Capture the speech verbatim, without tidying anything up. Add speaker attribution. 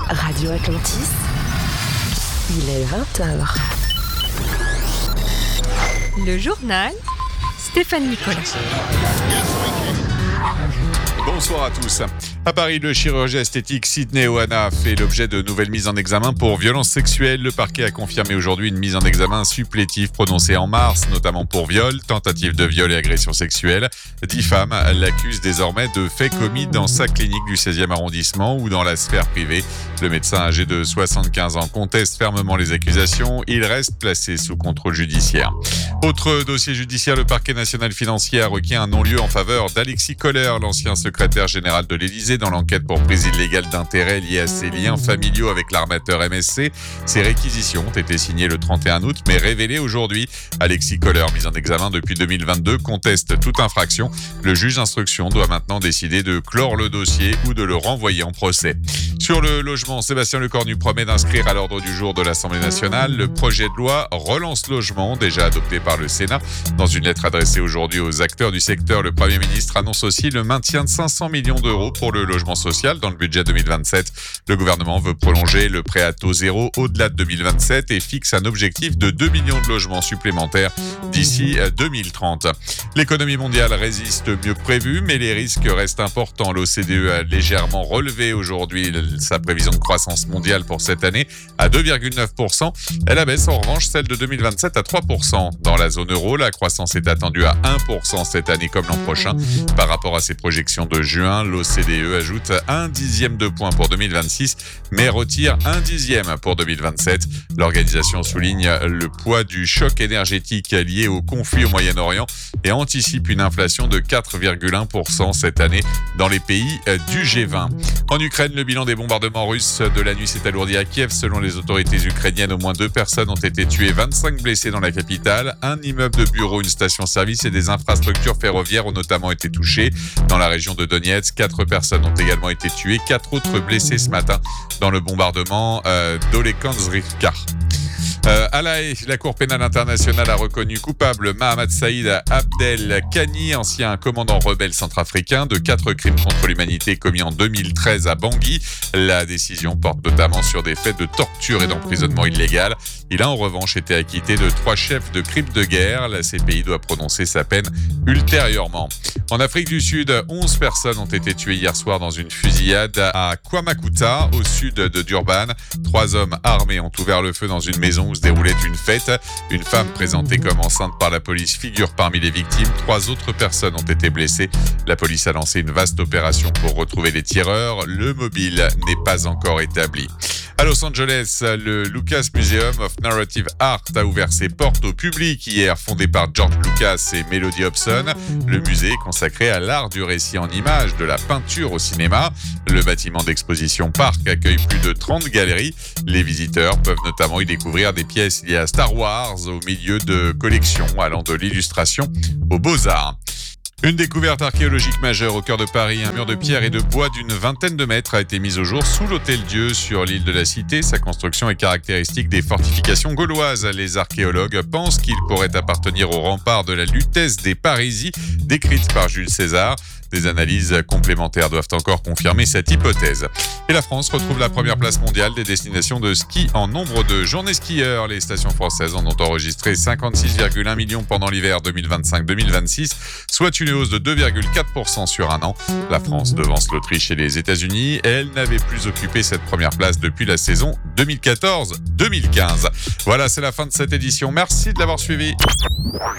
Speaker 1: Radio Atlantis, il est vingt heures.
Speaker 2: Le journal, Stéphane Nicolas.
Speaker 3: Bonsoir à tous. À Paris, le chirurgien esthétique Sidney Ohana fait l'objet de nouvelles mises en examen pour violences sexuelles. Le parquet a confirmé aujourd'hui une mise en examen supplétive prononcée en mars, notamment pour viol, tentative de viol et agression sexuelle. Dix femmes l'accusent désormais de faits commis dans sa clinique du seizième arrondissement ou dans la sphère privée. Le médecin âgé de soixante-quinze ans conteste fermement les accusations. Il reste placé sous contrôle judiciaire. Autre dossier judiciaire, le parquet national financier a requis un non-lieu en faveur d'Alexis Kohler, l'ancien secrétaire général de l'Élysée, dans l'enquête pour prise illégale d'intérêt liée à ses liens familiaux avec l'armateur M S C. Ces réquisitions ont été signées le trente et un août, mais révélées aujourd'hui. Alexis Kohler, mis en examen depuis deux mille vingt-deux, conteste toute infraction. Le juge d'instruction doit maintenant décider de clore le dossier ou de le renvoyer en procès. Sur le logement, Sébastien Lecornu promet d'inscrire à l'ordre du jour de l'Assemblée nationale le projet de loi Relance Logement, déjà adopté par le Sénat. Dans une lettre adressée aujourd'hui aux acteurs du secteur, le Premier ministre annonce aussi le maintien de cinq cents millions d'euros pour le logement social dans le budget deux mille vingt-sept. Le gouvernement veut prolonger le prêt à taux zéro au-delà de deux mille vingt-sept et fixe un objectif de deux millions de logements supplémentaires d'ici deux mille trente. L'économie mondiale résiste mieux que prévu, mais les risques restent importants. L'O C D E a légèrement relevé aujourd'hui sa prévision de croissance mondiale pour cette année à deux virgule neuf pour cent. Elle abaisse en revanche celle de deux mille vingt-sept à trois pour cent. Dans la zone euro, la croissance est attendue à un pour cent cette année comme l'an prochain. Par rapport à ses projections de juin, l'O C D E ajoute un dixième de point pour deux mille vingt-six, mais retire un dixième pour deux mille vingt-sept. L'organisation souligne le poids du choc énergétique lié au conflit au Moyen-Orient et anticipe une inflation de quatre virgule un pour cent cette année dans les pays du G vingt. En Ukraine, le bilan des bombardements russes de la nuit s'est alourdi à Kiev. Selon les autorités ukrainiennes, au moins deux personnes ont été tuées, vingt-cinq blessés dans la capitale. Un immeuble de bureau, une station-service et des infrastructures ferroviaires ont notamment été touchés. Dans la région de Donetsk, quatre personnes ont également été tuées, quatre autres blessés ce matin dans le bombardement euh, d'Olekanzrivka. Euh, à La Haye, la Cour pénale internationale a reconnu coupable Mohamed Saïd Abdelkani, ancien commandant rebelle centrafricain, de quatre crimes contre l'humanité commis en deux mille treize à Bangui. La décision porte notamment sur des faits de torture et d'emprisonnement illégal. Il a en revanche été acquitté de trois chefs de crimes de guerre. La C P I doit prononcer sa peine ultérieurement. En Afrique du Sud, onze personnes ont été tuées hier soir dans une fusillade à Kwamakuta, au sud de Durban. Trois hommes armés ont ouvert le feu dans une maison où se déroulait une fête. Une femme présentée comme enceinte par la police figure parmi les victimes. Trois autres personnes ont été blessées. La police a lancé une vaste opération pour retrouver les tireurs. Le mobile n'est pas encore établi. À Los Angeles, le Lucas Museum of Narrative Art a ouvert ses portes au public hier, fondé par George Lucas et Melody Hobson. Le musée est consacré à l'art du récit en images, de la peinture au cinéma. Le bâtiment d'exposition Parc accueille plus de trente galeries. Les visiteurs peuvent notamment y découvrir des pièces liées à Star Wars, au milieu de collections allant de l'illustration aux beaux-arts. Une découverte archéologique majeure au cœur de Paris. Un mur de pierre et de bois d'une vingtaine de mètres a été mis au jour sous l'Hôtel-Dieu sur l'île de la Cité. Sa construction est caractéristique des fortifications gauloises. Les archéologues pensent qu'il pourrait appartenir au rempart de la Lutèce des Parisis, décrite par Jules César. Des analyses complémentaires doivent encore confirmer cette hypothèse. Et la France retrouve la première place mondiale des destinations de ski en nombre de journées skieurs. Les stations françaises en ont enregistré cinquante-six virgule un millions pendant l'hiver deux mille vingt-cinq deux mille vingt-six, soit une hausse de deux virgule quatre pour cent sur un an. La France devance l'Autriche et les États-Unis. Elle n'avait plus occupé cette première place depuis la saison deux mille quatorze deux mille quinze. Voilà, c'est la fin de cette édition. Merci de l'avoir suivi.